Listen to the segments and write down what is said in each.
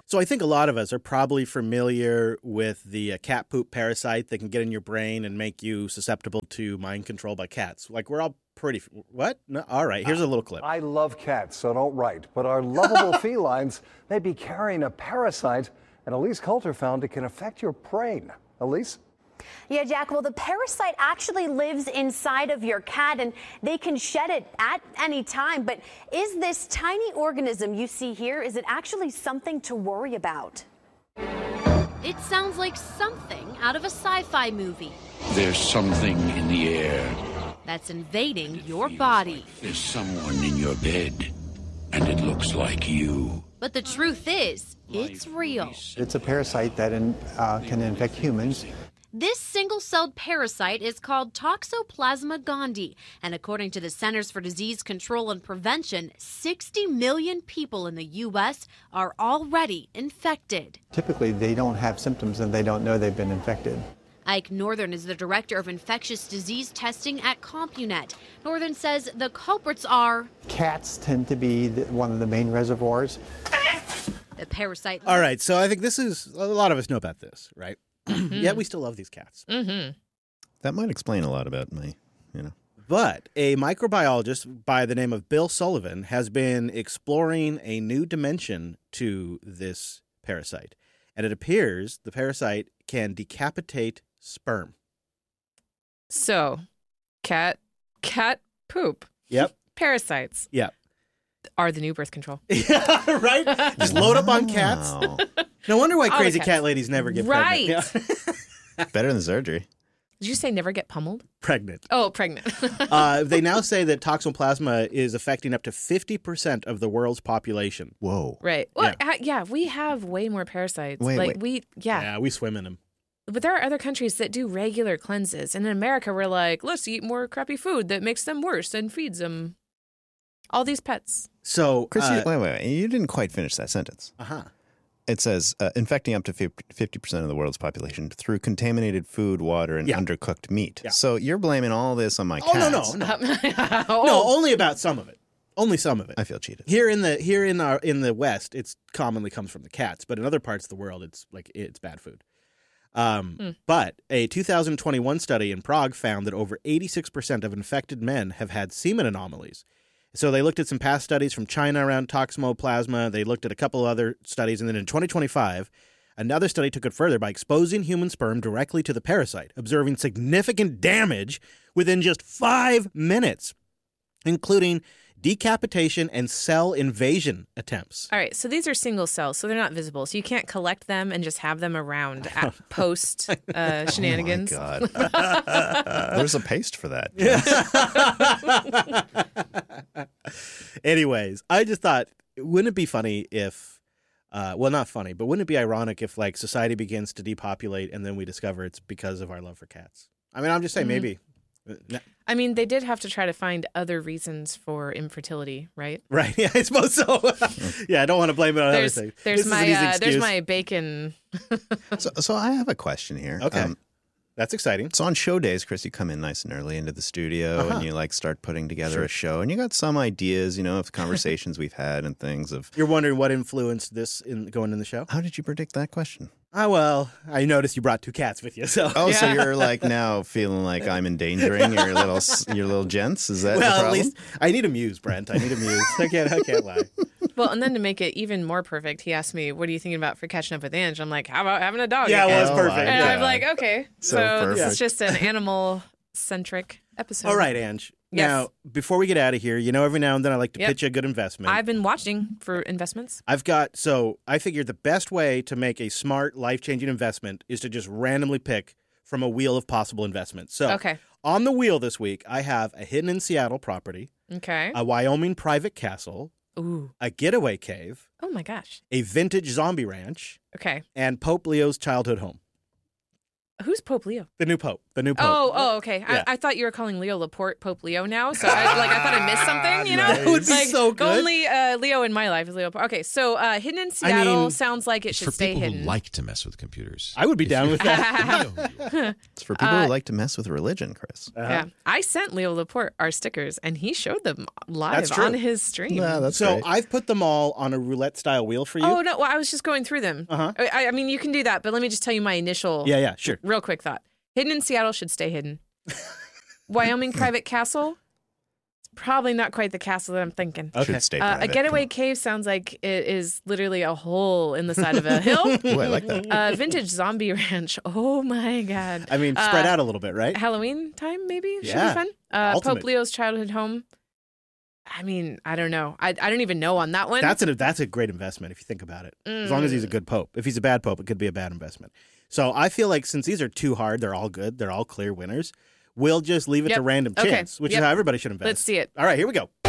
So I think a lot of us are probably familiar with the cat poop parasite that can get in your brain and make you susceptible to mind control by cats. Like we're all pretty... What? No? All right, here's a little clip. I love cats, so don't write. But our lovable felines may be carrying a parasite, and Elise Coulter found it can affect your brain. Elise? Yeah, Jack, well, the parasite actually lives inside of your cat, and they can shed it at any time. But is this tiny organism you see here, is it actually something to worry about? It sounds like something out of a sci-fi movie. There's something in the air. That's invading your body. There's someone in your bed, and it looks like you. But the truth is, it's real. It's a parasite that can infect humans. This single-celled parasite is called Toxoplasma gondii, and according to the Centers for Disease Control and Prevention, 60 million people in the U.S. are already infected. Typically, they don't have symptoms and they don't know they've been infected. Ike Northern is the director of infectious disease testing at CompuNet. Northern says the culprits are... Cats tend to be one of the main reservoirs. The parasite... All right, so I think this is... A lot of us know about this, right? Yet we still love these cats. Mm-hmm. That might explain a lot about my, But a microbiologist by the name of Bill Sullivan has been exploring a new dimension to this parasite. And it appears the parasite can decapitate sperm. So, cat poop. Yep. Parasites. Yep. Are the new birth control. Yeah, right? Just load up on cats. No wonder why All crazy the cat cats. ladies never get Right. pregnant. Yeah. Better than surgery. Did you say never get pummeled? Pregnant. Oh, pregnant. They now say that toxoplasma is affecting up to 50% of the world's population. Whoa. Right. Well, yeah, we have way more parasites. Wait. Yeah, we swim in them. But there are other countries that do regular cleanses. And in America, we're like, let's eat more crappy food that makes them worse and feeds them all these pets. So, Chris, wait. You didn't quite finish that sentence. Uh-huh. It says, infecting up to 50% of the world's population through contaminated food, water, and undercooked meat. Yeah. So you're blaming all this on my cats. No. No, only about some of it. Only some of it. I feel cheated. Here in the West, it's commonly comes from the cats, but in other parts of the world, it's bad food. But a 2021 study in Prague found that over 86% of infected men have had semen anomalies. So they looked at some past studies from China around toxoplasma. They looked at a couple other studies. And then in 2025, another study took it further by exposing human sperm directly to the parasite, observing significant damage within just 5 minutes, including decapitation and cell invasion attempts. All right, so these are single cells, so they're not visible. So you can't collect them and just have them around at post shenanigans. Oh, my God. There's a paste for that. Anyways, I just thought, wouldn't it be funny if, not funny, but wouldn't it be ironic if, like, society begins to depopulate and then we discover it's because of our love for cats? I mean, I'm just saying maybe. I mean, they did have to try to find other reasons for infertility, right? Right. Yeah, I suppose so. Yeah, I don't want to blame it on other things. There's my bacon. So I have a question here. Okay. That's exciting. So on show days, Chris, you come in nice and early into the studio and you start putting together a show, and you got some ideas, of conversations we've had and things of. You're wondering what influenced this in going in the show? How did you predict that question? Well, I noticed you brought 2 cats with you, so. Oh, so you're now feeling like I'm endangering your little gents? Is that the problem? At least I need a muse, Brent. I need a muse. I can't lie. Well, and then to make it even more perfect, he asked me, "What are you thinking about for catching up with Ange?" I'm like, "How about having a dog?" Yeah, again? well, it's perfect. And I'm like, okay, so this perfect. is just an animal-centric episode. All right, Ange. Yes. Now, before we get out of here, every now and then I like to pitch a good investment. I've been watching for investments. I figured the best way to make a smart, life-changing investment is to just randomly pick from a wheel of possible investments. So, on the wheel this week, I have a hidden in Seattle property, a Wyoming private castle, a getaway cave, oh my gosh, a vintage zombie ranch, and Pope Leo's childhood home. Who's Pope Leo? The new Pope. The new pope. Oh, okay. Yeah. I thought you were calling Leo Laporte Pope Leo now, so I thought I missed something. You know, That would be so good. Only Leo in my life is Leo Laporte. Okay, so hidden in Seattle sounds like it should for stay people hidden. who like to mess with computers. I would be down with that. It's for people who like to mess with religion, Chris. Yeah, I sent Leo Laporte our stickers, and he showed them live That's true. on his stream. Yeah, that's So great. I've put them all on a roulette-style wheel for you. Oh no! Well, I was just going through them. Uh-huh. I mean, you can do that, but let me just tell you my initial. Yeah, sure. Real quick thought: hidden in Seattle should stay hidden. Wyoming private castle. It's probably not quite the castle that I'm thinking. Okay. Should stay A private. getaway cave sounds like it is literally a hole in the side of a hill. Ooh, I like that. Vintage zombie ranch. Oh my god! I mean, spread out a little bit, right? Halloween time maybe should Yeah. be fun. Ultimate. Pope Leo's childhood home. I mean, I don't know. I don't even know on that one. That's a great investment if you think about it. As long as he's a good pope. If he's a bad pope, it could be a bad investment. So I feel like since these are too hard, they're all good. They're all clear winners. We'll just leave it to random Okay. chance, which is Yep. how everybody should invest. Let's see it. All right, here we go.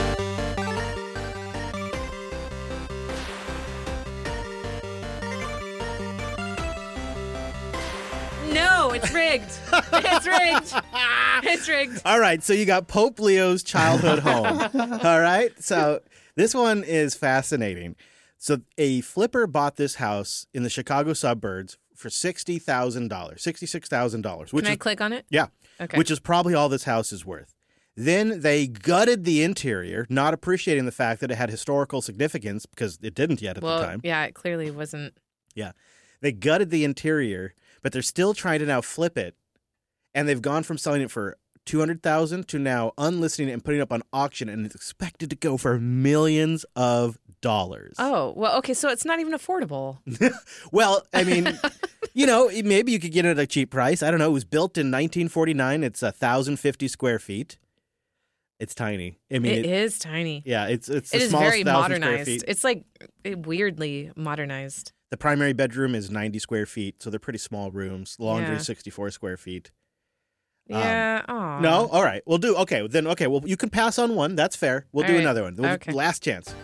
No, it's rigged. It's rigged. It's rigged. All right, so you got Pope Leo's childhood home. All right, so this one is fascinating. So a flipper bought this house in the Chicago suburbs for $60,000, $66,000. Can I click on it? Yeah, Okay. which is probably all this house is worth. Then they gutted the interior, not appreciating the fact that it had historical significance because it didn't yet at the time. Yeah, it clearly wasn't. Yeah. They gutted the interior, but they're still trying to now flip it. And they've gone from selling it for $200,000 to now unlisting it and putting it up on auction, and it's expected to go for millions of dollars. Oh, well, okay, so it's not even affordable. Well, I mean, maybe you could get it at a cheap price. I don't know. It was built in 1949. It's 1,050 square feet. It's tiny. I mean, It is tiny. Yeah, it's the It is smallest very 1,000 square modernized. feet. It's like weirdly modernized. The primary bedroom is 90 square feet, so they're pretty small rooms. Laundry, Yeah. 64 square feet. Yeah. Aw. No? All right. We'll do. Okay. Then, okay. Well, you can pass on one. That's fair. We'll All do right. another one. Okay. Last chance.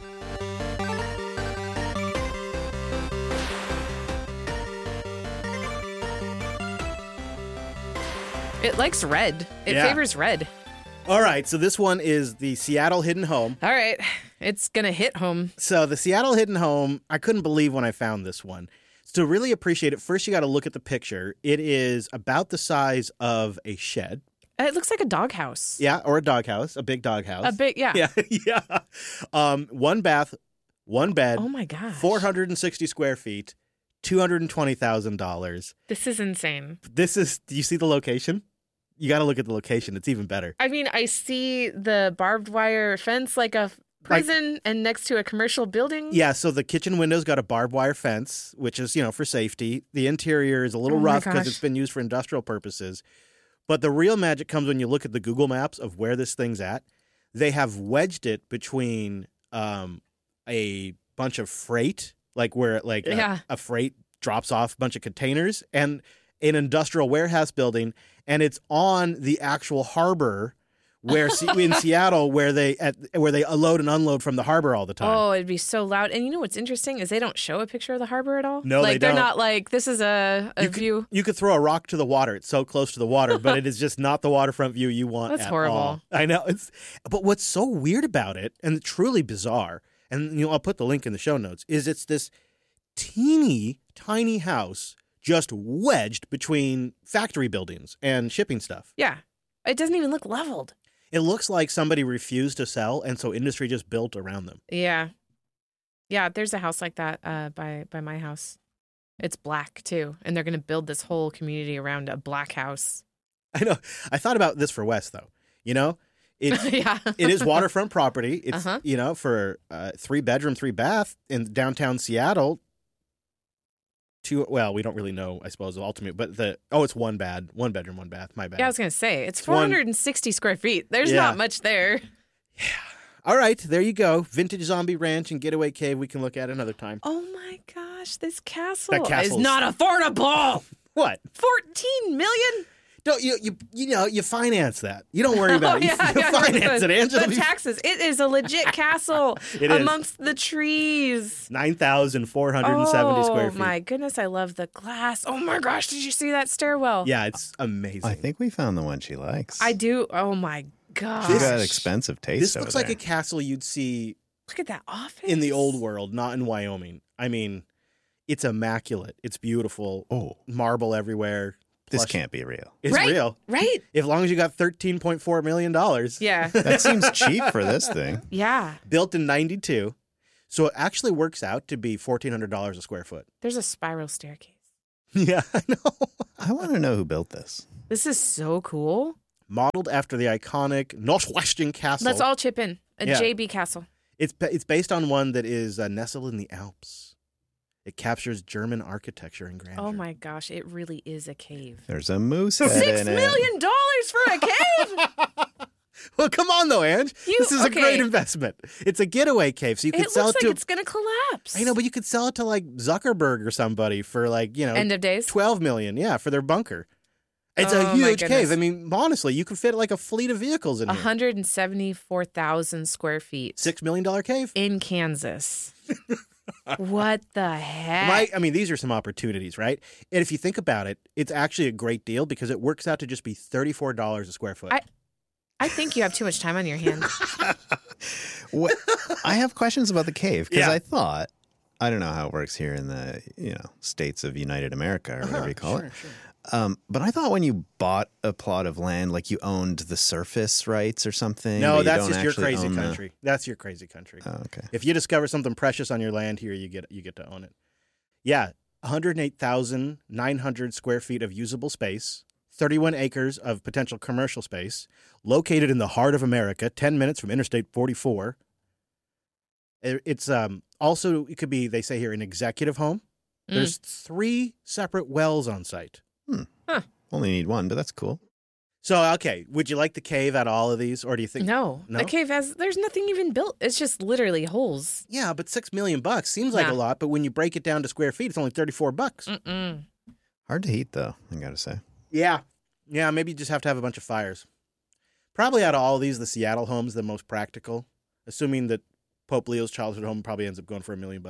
It likes red. It Yeah. favors red. All right. So this one is the Seattle Hidden Home. All right. It's going to hit home. So the Seattle Hidden Home, I couldn't believe when I found this one. To really appreciate it, first you got to look at the picture. It is about the size of a shed. It looks like a doghouse. Yeah, or a doghouse, a big doghouse. A big, yeah. Yeah. One bath, one bed. Oh my gosh. 460 square feet, $220,000. This is insane. Do you see the location? You got to look at the location. It's even better. I mean, I see the barbed wire fence like a prison and next to a commercial building. Yeah, so the kitchen window's got a barbed wire fence, which is, for safety. The interior is a little Oh my rough because gosh. it's been used for industrial purposes. But the real magic comes when you look at the Google Maps of where this thing's at. They have wedged it between a bunch of freight, like where a freight drops off a bunch of containers, and an industrial warehouse building, and it's on the actual harbor where in Seattle where they load and unload from the harbor all the time. Oh, it'd be so loud. And you know what's interesting is they don't show a picture of the harbor at all. No, like, they they're don't. not like, this is a view. You could throw a rock to the water. It's so close to the water, but it is just not the waterfront view you want. That's at horrible. all. I know. But what's so weird about it, and truly bizarre, and I'll put the link in the show notes, is it's this teeny tiny house just wedged between factory buildings and shipping stuff. Yeah. It doesn't even look leveled. It looks like somebody refused to sell, and so industry just built around them. Yeah. Yeah, there's a house like that by my house. It's black, too. And they're going to build this whole community around a black house. I know. I thought about this for Wes, though. It's, Yeah. it is waterfront property. It's, Uh-huh. for 3-bedroom, 3-bath in downtown Seattle. We don't really know, I suppose, ultimately, but it's 1 bedroom, 1 bath. My bad. Yeah, I was going to say, it's 460 square feet. There's not much there. All right, there you go. Vintage zombie ranch and getaway cave. We can look at another time. Oh my gosh, this castle That is castle's- not affordable. What? 14 million? Don't you finance that. You don't worry about it. You finance it, Angela. The taxes. It is a legit castle amongst the trees. 9,470 square feet. Oh, my goodness. I love the glass. Oh, my gosh. Did you see that stairwell? Yeah, it's amazing. I think we found the one she likes. I do. Oh, my gosh. She's got expensive taste. This looks like a castle you'd see. Look at that office. In the old world, not in Wyoming. I mean, it's immaculate. It's beautiful. Oh. Marble everywhere. This can't be real. It's real. Right. As long as you got $13.4 million. Yeah. That seems cheap for this thing. Yeah. Built in 92. So it actually works out to be $1,400 a square foot. There's a spiral staircase. Yeah, I know. I want to know who built this. This is so cool. Modeled after the iconic Northwestern Castle. Let's all chip in. JB Castle. It's based on one that is nestled in the Alps. It captures German architecture and grandeur. Oh my gosh, it really is a cave. There's a moose head $6 in it. million for a cave? Well, come on though, Ange. This is a great investment. It's a getaway cave, so you could sell it to. It looks like it's going to collapse. I know, but you could sell it to like Zuckerberg or somebody for end of days, $12 million. Yeah, for their bunker. It's a huge cave. I mean, honestly, you could fit like a fleet of vehicles in here. 174,000 square feet. $6 million cave in Kansas. What the heck? These are some opportunities, right? And if you think about it, it's actually a great deal because it works out to just be $34 a square foot. I think you have too much time on your hands. I have questions about the cave because I thought, I don't know how it works here in the states of United America or whatever you call it. Sure. But I thought when you bought a plot of land, like you owned the surface rights or something. No, that's just your crazy country. That's your crazy country. Oh, okay. If you discover something precious on your land here, you get to own it. Yeah, 108,900 square feet of usable space, 31 acres of potential commercial space, located in the heart of America, 10 minutes from Interstate 44. It's also, it could be, they say here, an executive home. There's 3 separate wells on site. Huh. Only need one, but that's cool. So, okay, would you like the cave out of all of these, or do you think... No? The cave there's nothing even built. It's just literally holes. Yeah, but $6 million seems like a lot, but when you break it down to square feet, it's only $34. Hard to heat, though, I gotta say. Yeah, maybe you just have to have a bunch of fires. Probably out of all of these, the Seattle home's the most practical, assuming that Pope Leo's childhood home probably ends up going for $1 million.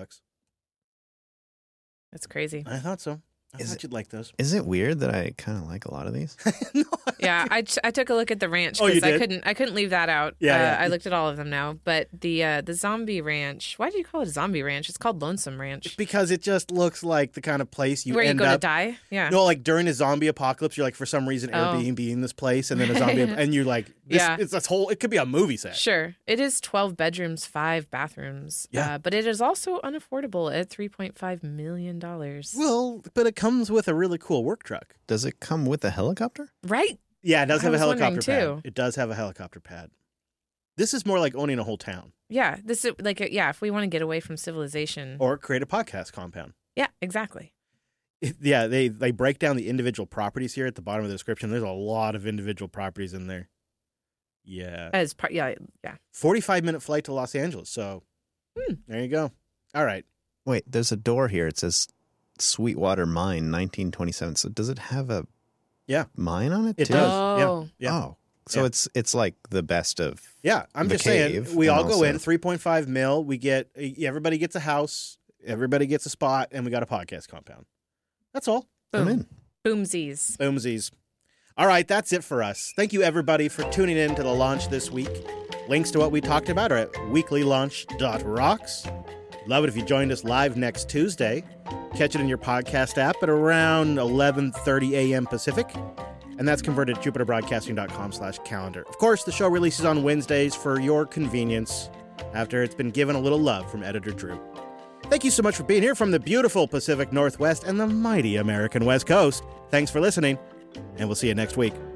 That's crazy. I thought so. I thought you'd like those. Is it weird that I kind of like a lot of these? No. Yeah, I took a look at the ranch because I couldn't leave that out. Yeah, I looked at all of them now, but the zombie ranch. Why do you call it a zombie ranch? It's called Lonesome Ranch because it just looks like the kind of place where you go to die. Yeah. No, like during a zombie apocalypse, you're like for some reason Airbnb in this place, and then a zombie, and you're like, it's this whole. It could be a movie set. Sure, it is 12 bedrooms, 5 bathrooms. Yeah, but it is also unaffordable at $3.5 million. Well, but it comes with a really cool work truck. Does it come with a helicopter? Right. Yeah, it does have a helicopter pad. It does have a helicopter pad. This is more like owning a whole town. Yeah, this is like if we want to get away from civilization or create a podcast compound. Yeah, exactly. They break down the individual properties here at the bottom of the description. There's a lot of individual properties in there. Yeah. 45-minute flight to Los Angeles. So there you go. All right. Wait, there's a door here. It says Sweetwater Mine, 1927. So does it have a mine on it? It too? does. Yeah. Oh, so it's like the best of I'm just saying, we all go in, 3.5 mil. We get, everybody gets a house, everybody gets a spot, and we got a podcast compound. That's all. Boom. I'm in. Boomsies. All right, that's it for us. Thank you, everybody, for tuning in to the launch this week. Links to what we talked about are at weeklylaunch.rocks. Love it if you joined us live next Tuesday. Catch it in your podcast app at around 11:30 a.m. Pacific. And that's converted at jupiterbroadcasting.com/calendar. Of course, the show releases on Wednesdays for your convenience after it's been given a little love from editor Drew. Thank you so much for being here from the beautiful Pacific Northwest and the mighty American West Coast. Thanks for listening, and we'll see you next week.